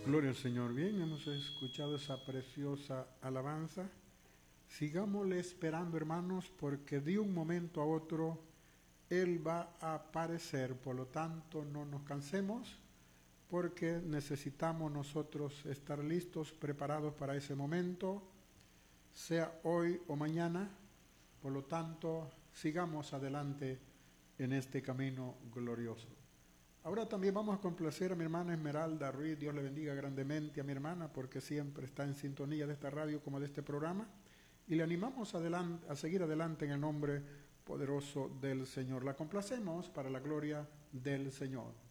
Gloria al Señor. Bien, hemos escuchado esa preciosa alabanza. Sigámosle esperando, hermanos, porque de un momento a otro Él va a aparecer. Por lo tanto, no nos cansemos, porque necesitamos nosotros estar listos, preparados para ese momento, sea hoy o mañana. Por lo tanto, sigamos adelante en este camino glorioso. Ahora también vamos a complacer a mi hermana Esmeralda Ruiz. Dios le bendiga grandemente a mi hermana, porque siempre está en sintonía de esta radio como de este programa. Y le animamos a seguir adelante en el nombre poderoso del Señor. La complacemos para la gloria del Señor.